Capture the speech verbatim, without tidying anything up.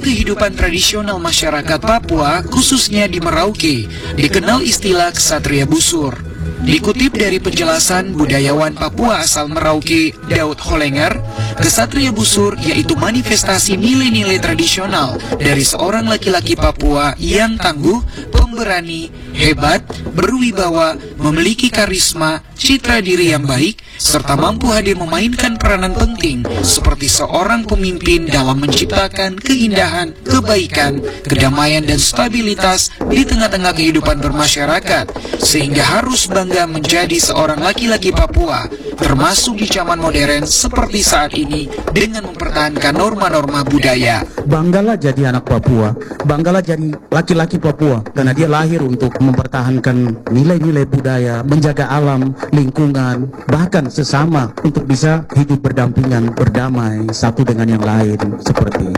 kehidupan tradisional masyarakat Papua, khususnya di Merauke, dikenal istilah ksatria busur. Dikutip dari penjelasan budayawan Papua asal Merauke, Daud Holenger, ksatria busur yaitu manifestasi nilai-nilai tradisional dari seorang laki-laki Papua yang tangguh, pemberani, hebat, berwibawa, memiliki karisma, citra diri yang baik, serta mampu hadir memainkan peranan penting seperti seorang pemimpin dalam menciptakan keindahan, kebaikan, kedamaian, dan stabilitas di tengah-tengah kehidupan bermasyarakat, sehingga harus bangga menjadi seorang laki-laki Papua, termasuk di zaman modern seperti saat ini dengan mempertahankan norma-norma budaya. Banggalah jadi anak Papua, banggalah jadi laki-laki Papua, karena dia lahir untuk mempertahankan nilai-nilai budaya, menjaga alam, lingkungan, bahkan sesama untuk bisa hidup berdampingan, berdamai satu dengan yang lain seperti